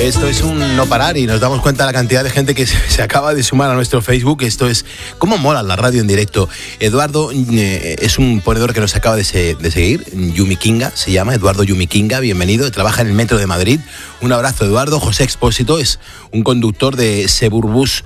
Esto es un no parar y nos damos cuenta de la cantidad de gente que se acaba de sumar a nuestro Facebook. Esto es cómo mola la radio en directo. Eduardo es un ponedor que nos acaba de seguir, Yumi Kinga se llama, Eduardo Yumi Kinga, bienvenido, trabaja en el Metro de Madrid. Un abrazo, Eduardo. José Expósito es un conductor de Surbus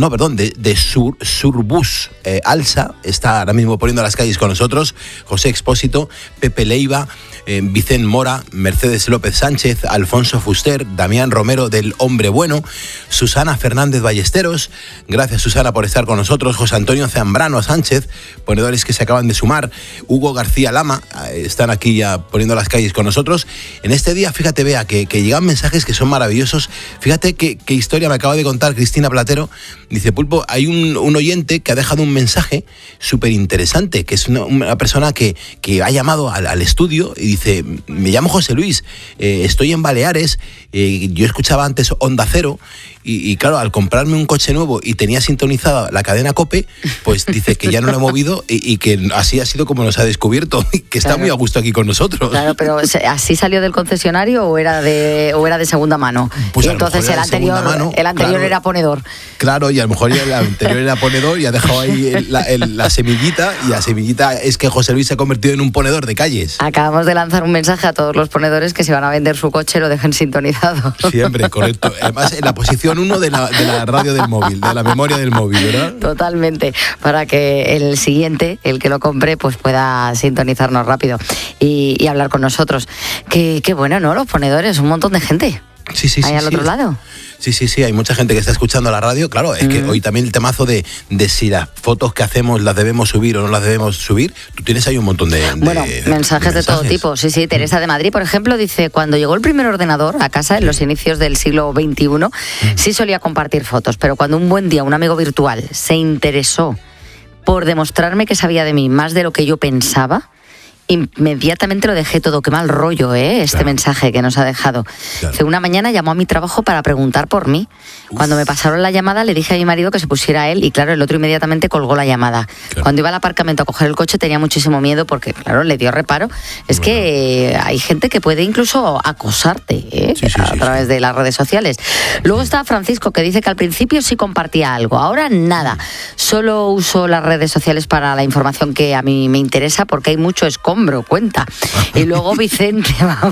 Alsa, está ahora mismo poniendo las calles con nosotros. José Expósito, Pepe Leiva, Vicente Mora, Mercedes López Sánchez, Alfonso Fuster, Damián Romero del Hombre Bueno, Susana Fernández Ballesteros, gracias Susana por estar con nosotros, José Antonio Zambrano Sánchez, ponedores que se acaban de sumar, Hugo García Lama, están aquí ya poniendo las calles con nosotros. En este día, fíjate, Bea, que llegan mensajes que son maravillosos. Fíjate qué historia me acaba de contar Cristina Platero. Dice, Pulpo, hay un oyente que ha dejado un mensaje súper interesante, que es una persona que ha llamado al estudio y dice, me llamo José Luis, estoy en Baleares, yo escuchaba antes Onda Cero y claro, al comprarme un coche nuevo y tenía sintonizada la cadena COPE, pues dice que ya no lo he movido y que así ha sido como nos ha descubierto, que está muy a gusto aquí con nosotros. Claro, pero ¿así salió del concesionario o era de segunda mano? Pues y entonces el anterior claro, era ponedor. Claro, y a lo mejor ya el anterior era ponedor y ha dejado ahí la semillita, y la semillita es que José Luis se ha convertido en un ponedor de calles. Acabamos de lanzar un mensaje a todos los ponedores que si van a vender su coche lo dejen sintonizado. Siempre, correcto. Además, en la posición 1 de la radio del móvil, de la memoria del móvil, ¿verdad? Totalmente, para que el siguiente, el que lo compre, pues pueda sintonizarnos rápido y hablar con nosotros. Qué bueno, ¿no? Los ponedores, un montón de gente. Sí, ahí al otro lado. Sí, hay mucha gente que está escuchando la radio. Claro, es que hoy también el temazo de si las fotos que hacemos las debemos subir o no las debemos subir. Tú tienes ahí un montón de mensajes de todo tipo. Sí, Teresa de Madrid, por ejemplo, dice, cuando llegó el primer ordenador a casa en los inicios del siglo XXI, sí solía compartir fotos, pero cuando un buen día un amigo virtual se interesó por demostrarme que sabía de mí más de lo que yo pensaba, inmediatamente lo dejé todo. Qué mal rollo, este mensaje que nos ha dejado. Claro. Una mañana llamó a mi trabajo para preguntar por mí. Cuando me pasaron la llamada le dije a mi marido que se pusiera él y claro, el otro inmediatamente colgó la llamada. Claro. Cuando iba al aparcamiento a coger el coche tenía muchísimo miedo porque claro, le dio reparo. Es que hay gente que puede incluso acosarte a través de las redes sociales. Luego está Francisco, que dice que al principio sí compartía algo, ahora nada. Solo uso las redes sociales para la información que a mí me interesa porque hay mucho escombro, cuenta. Y luego Vicente,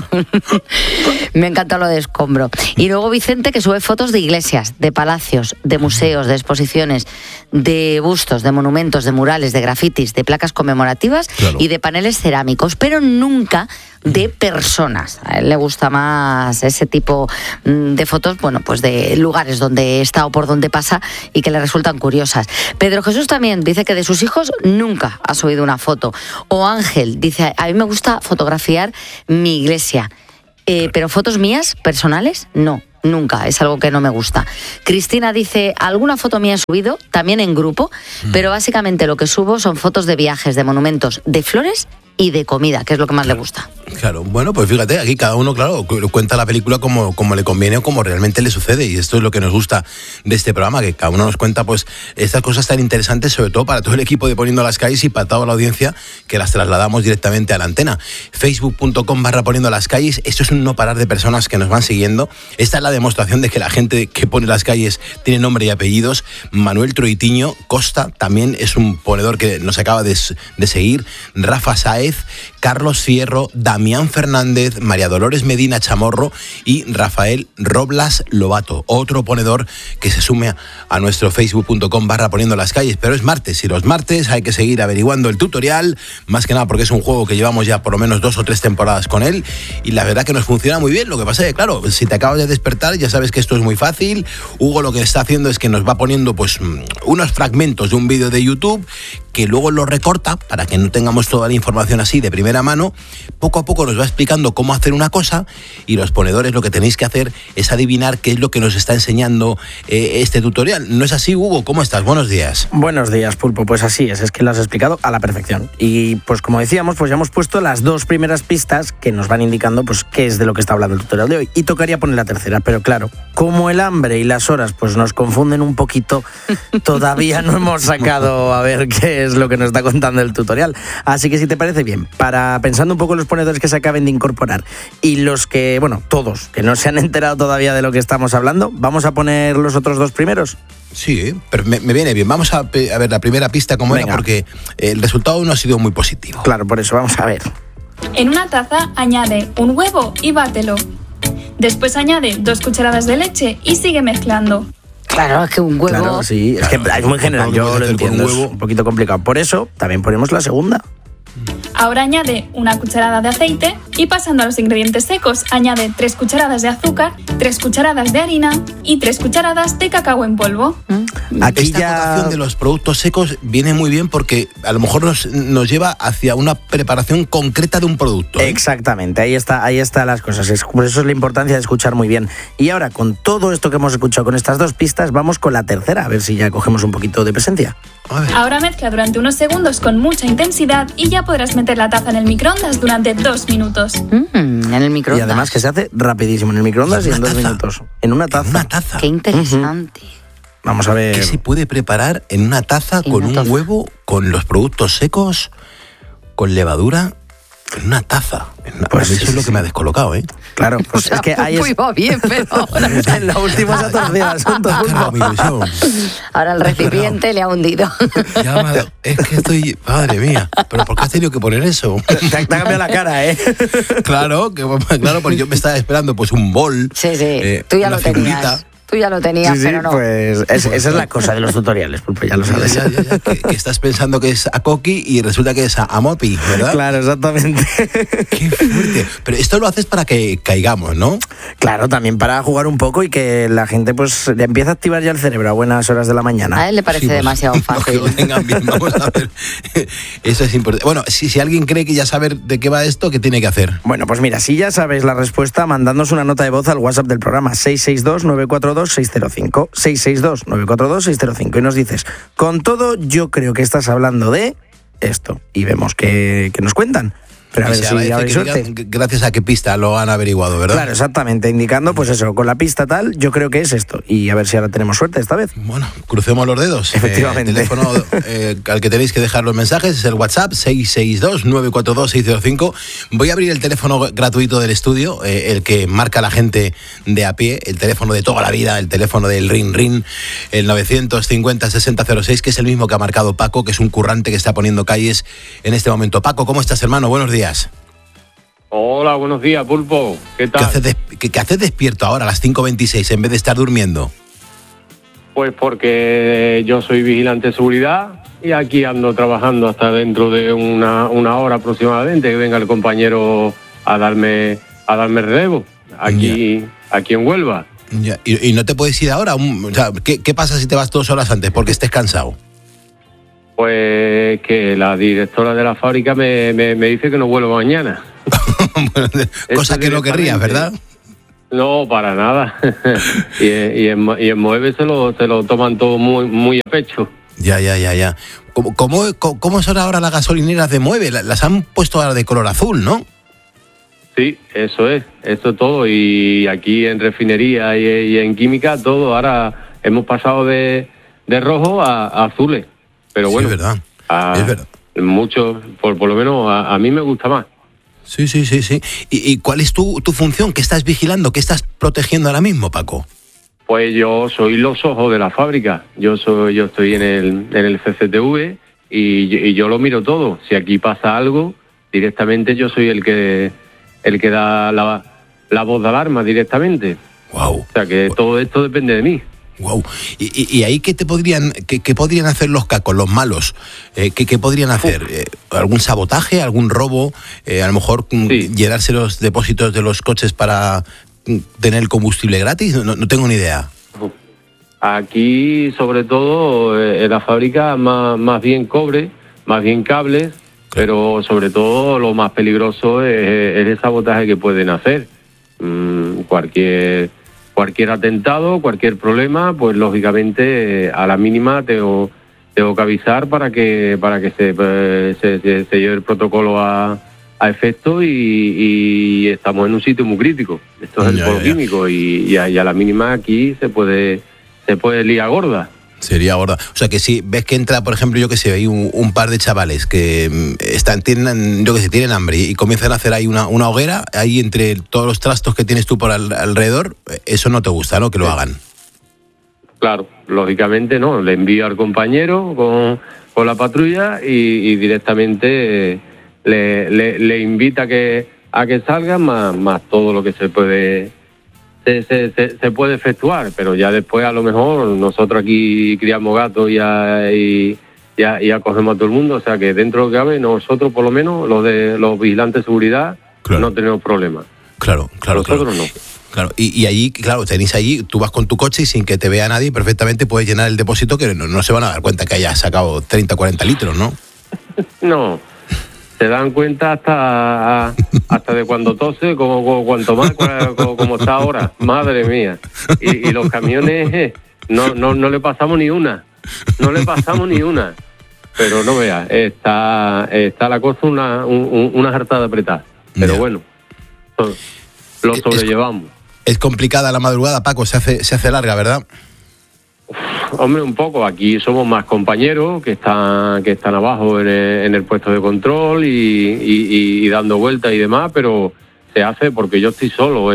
me encanta lo de escombro. Y luego Vicente, que sube fotos de iglesias, de palacios, de museos, de exposiciones, de bustos, de monumentos, de murales, de grafitis, de placas conmemorativas y de paneles cerámicos, pero nunca de personas. A él le gusta más ese tipo de fotos, bueno, pues de lugares donde está o por donde pasa y que le resultan curiosas. Pedro Jesús también dice que de sus hijos nunca ha subido una foto. O Ángel dice, a mí me gusta fotografiar mi iglesia, pero fotos mías, personales, no. Nunca, es algo que no me gusta. Cristina dice, alguna foto mía he subido, también en grupo, pero básicamente lo que subo son fotos de viajes, de monumentos, de flores y de comida, que es lo que más le gusta. Claro, bueno, pues fíjate, aquí cada uno, claro, cuenta la película como le conviene o como realmente le sucede, y esto es lo que nos gusta de este programa, que cada uno nos cuenta pues estas cosas tan interesantes, sobre todo para todo el equipo de Poniendo las Calles y para toda la audiencia, que las trasladamos directamente a la antena. Facebook.com/Poniendo las Calles, esto es un no parar de personas que nos van siguiendo. Esta es la demostración de que la gente que pone las calles tiene nombre y apellidos. Manuel Troitiño Costa también es un ponedor que nos acaba de seguir. Rafa Saez, Carlos Fierro, Damián Fernández, María Dolores Medina Chamorro y Rafael Roblas Lobato, otro ponedor que se sume a nuestro Facebook.com/Poniendo las Calles. Pero es martes y los martes hay que seguir averiguando el tutorial, más que nada porque es un juego que llevamos ya por lo menos 2 o 3 temporadas con él y la verdad que nos funciona muy bien. Lo que pasa es que, claro, si te acabas de despertar ya sabes que esto es muy fácil. Hugo lo que está haciendo es que nos va poniendo pues unos fragmentos de un vídeo de YouTube que luego lo recorta para que no tengamos toda la información así de primera mano. Poco a poco nos va explicando cómo hacer una cosa y los ponedores lo que tenéis que hacer es adivinar qué es lo que nos está enseñando este tutorial. ¿No es así, Hugo? ¿Cómo estás? Buenos días. Buenos días, Pulpo. Pues así es que lo has explicado a la perfección. Y pues como decíamos, pues ya hemos puesto las 2 primeras pistas que nos van indicando pues qué es de lo que está hablando el tutorial de hoy. Y tocaría poner la tercera, pero claro, como el hambre y las horas pues nos confunden un poquito, todavía no hemos sacado a ver qué es lo que nos está contando el tutorial. Así que si te parece bien, para pensando un poco en los ponedores que se acaben de incorporar y los que, bueno, todos, que no se han enterado todavía de lo que estamos hablando, ¿vamos a poner los otros dos primeros? Sí, pero me viene bien. Vamos a ver la primera pista cómo era, porque el resultado no ha sido muy positivo. Claro, por eso vamos a ver. En una taza añade un huevo y bátelo. Después añade 2 cucharadas de leche y sigue mezclando. Claro, es que un huevo... Claro, sí, es que es muy general, yo lo entiendo, es un poquito complicado. Por eso también ponemos la segunda. Ahora añade 1 cucharada de aceite y pasando a los ingredientes secos, añade 3 cucharadas de azúcar, 3 cucharadas de harina y 3 cucharadas de cacao en polvo. Aquí esta ya... acotación de los productos secos viene muy bien porque a lo mejor nos lleva hacia una preparación concreta de un producto, ¿eh? Exactamente, ahí está las cosas. Por eso es la importancia de escuchar muy bien. Y ahora, con todo esto que hemos escuchado, con estas 2 pistas, vamos con la tercera, a ver si ya cogemos un poquito de presencia. Ahora mezcla durante unos segundos con mucha intensidad y ya podrás meter la taza en el microondas durante 2 minutos. En el microondas. Y además que se hace rapidísimo en el microondas y en 2 minutos. En una taza. En una taza. Qué interesante. Vamos a ver. ¿Qué se puede preparar en una taza con un huevo, con los productos secos, con levadura? En una taza. Pues eso es lo que me ha descolocado, ¿eh? Claro, pues O sea, es que ahí va bien, pero ahora... en la última se ha torcido el asunto. Claro, mi ilusión. Ahora el recipiente le ha hundido. Es que estoy... Madre mía. ¿Pero por qué has tenido que poner eso? Te ha cambiado la cara, ¿eh? Claro, porque yo me estaba esperando pues un bol. Sí, tú ya una lo tenías. figurita. Tú ya lo tenías, Sí, pero no. pues esa es la cosa de los tutoriales, Pulpo, ya lo sabes. Ya, que estás pensando que es a Coqui y resulta que es a Mopi, ¿verdad? Claro, exactamente. Qué fuerte. Pero esto lo haces para que caigamos, ¿no? Claro, también para jugar un poco y que la gente pues le empiece a activar ya el cerebro a buenas horas de la mañana. A él le parece demasiado fácil. Que lo tengan bien, vamos a ver. Eso es importante. Bueno, si alguien cree que ya sabe de qué va esto, ¿qué tiene que hacer? Bueno, pues mira, si ya sabes la respuesta, mandadnos una nota de voz al WhatsApp del programa 662-942-605. 662-942-605 y nos dices, con todo yo creo que estás hablando de esto y vemos que nos cuentan. Pero a ver si habéis suerte. Gracias a qué pista lo han averiguado, ¿verdad? Claro, exactamente, indicando pues eso, con la pista tal, yo creo que es esto. Y a ver si ahora tenemos suerte esta vez. Bueno, crucemos los dedos. Efectivamente. El teléfono al que tenéis que dejar los mensajes es el WhatsApp 662-942-605. Voy a abrir el teléfono gratuito del estudio, el que marca la gente de a pie, el teléfono de toda la vida, el teléfono del Ring Ring, el 950-6006, que es el mismo que ha marcado Paco, que es un currante que está poniendo calles en este momento. Paco, ¿cómo estás, hermano? Buenos días. Hola, buenos días, Pulpo. ¿Qué tal? ¿Qué haces despierto ahora a las 5:26 en vez de estar durmiendo? Pues porque yo soy vigilante de seguridad y aquí ando trabajando hasta dentro de una hora aproximadamente que venga el compañero a darme relevo aquí en Huelva. Ya. ¿Y no te puedes ir ahora? O sea, ¿qué pasa si te vas 2 horas antes porque estés cansado? Pues que la directora de la fábrica me dice que no vuelvo mañana. Bueno, cosa que no querrías, ¿verdad? No, para nada. y en Moeve se lo toman todo muy a pecho. Ya. ¿Cómo son ahora las gasolineras de Moeve? Las han puesto ahora de color azul, ¿no? Sí, eso es todo. Y aquí en refinería y en química, todo. Ahora hemos pasado de rojo a azules. Pero bueno, sí, es verdad. Es verdad. Mucho, por lo menos a mí me gusta más. Sí. ¿Y cuál es tu función? ¿Qué estás vigilando? ¿Qué estás protegiendo ahora mismo, Paco? Pues yo soy los ojos de la fábrica. Yo estoy en el CCTV y yo lo miro todo. Si aquí pasa algo, directamente yo soy el que da la voz de alarma directamente. Wow. O sea que todo esto depende de mí. Wow. ¿Y ahí qué podrían hacer los cacos, los malos? ¿Qué podrían hacer? ¿Algún sabotaje, algún robo? A lo mejor llenarse los depósitos de los coches para tener el combustible gratis. No tengo ni idea. Aquí, sobre todo, en la fábrica más bien cobre, más bien cables, pero sobre todo lo más peligroso es el sabotaje que pueden hacer. Cualquier atentado, cualquier problema, pues lógicamente a la mínima tengo que avisar para que se lleve el protocolo a a efecto y estamos en un sitio muy crítico. Esto es el polo químico y a la mínima aquí se puede liar gorda. Sería gorda. O sea que si ves que entra, por ejemplo, yo que sé, hay un par de chavales que tienen hambre y comienzan a hacer ahí una hoguera, ahí entre todos los trastos que tienes tú por alrededor, eso no te gusta, ¿no? Que lo hagan. Claro, lógicamente no. Le envío al compañero con la patrulla y directamente le invita a que salgan más todo lo que se puede efectuar, pero ya después a lo mejor nosotros aquí criamos gatos y ya cogemos a todo el mundo, o sea que dentro de lo que cabe nosotros por lo menos los vigilantes de seguridad no tenemos problemas. Claro. Nosotros no. Claro, y allí, claro, tenéis allí, tú vas con tu coche y sin que te vea nadie perfectamente puedes llenar el depósito que no se van a dar cuenta que hayas sacado 30 o 40 litros, ¿no? No. Se dan cuenta hasta de cuando tose, cuanto más, como está ahora. Madre mía. Y los camiones, no le pasamos ni una. No le pasamos ni una. Pero no veas, está la cosa una jartada apretada. Pero bueno, lo sobrellevamos. Es complicada la madrugada, Paco, se hace larga, ¿verdad? Hombre, un poco. Aquí somos más compañeros que están abajo en el puesto de control y dando vueltas y demás, pero se hace porque yo estoy solo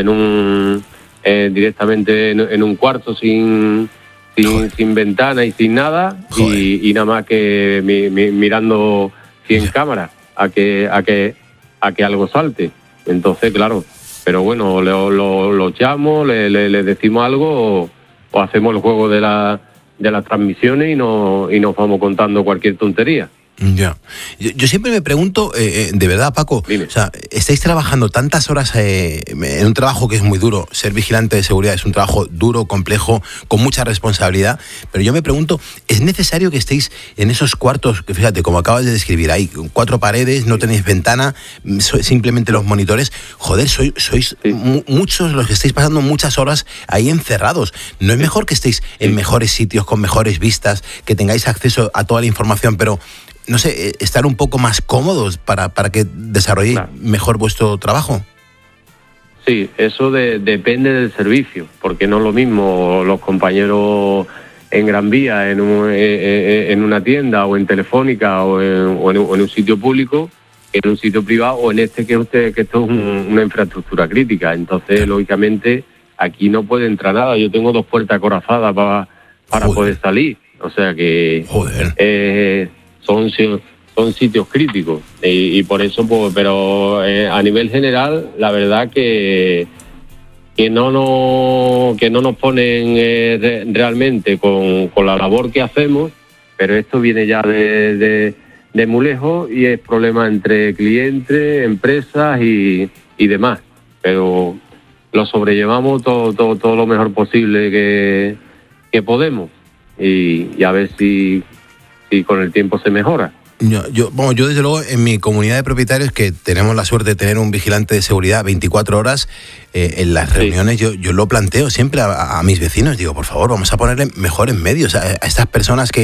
directamente en un cuarto sin ventana y sin nada y nada más que mirando 100 cámaras a que algo salte. Entonces, claro, pero bueno, lo llamo, le decimos algo o hacemos el juego de las transmisiones y nos vamos contando cualquier tontería. Ya. Yo siempre me pregunto, de verdad, Paco, Dime. O sea, estáis trabajando tantas horas en un trabajo que es muy duro. Ser vigilante de seguridad es un trabajo duro, complejo, con mucha responsabilidad. Pero yo me pregunto, ¿es necesario que estéis en esos cuartos, que fíjate, como acabas de describir, hay 4 paredes, no tenéis ventana, simplemente los monitores? Joder, sois muchos los que estáis pasando muchas horas ahí encerrados. ¿No es mejor que estéis en mejores sitios, con mejores vistas, que tengáis acceso a toda la información, pero no sé, estar un poco más cómodos para que desarrolléis mejor vuestro trabajo? Sí, eso depende del servicio, porque no es lo mismo los compañeros en Gran Vía, en una tienda o en Telefónica o en un sitio público, que en un sitio privado o en que esto es una infraestructura crítica. Entonces, lógicamente, aquí no puede entrar nada. Yo tengo 2 puertas acorazadas para poder salir. O sea que son sitios críticos y por eso, pues, pero a nivel general, la verdad que no nos ponen realmente con la labor que hacemos, pero esto viene ya de muy lejos y es problema entre clientes, empresas y demás, pero lo sobrellevamos todo lo mejor posible que podemos y a ver si con el tiempo se mejora. Yo desde luego en mi comunidad de propietarios, que tenemos la suerte de tener un vigilante de seguridad 24 horas, en las reuniones yo lo planteo siempre a mis vecinos, digo, por favor, vamos a ponerle mejores medios a estas personas que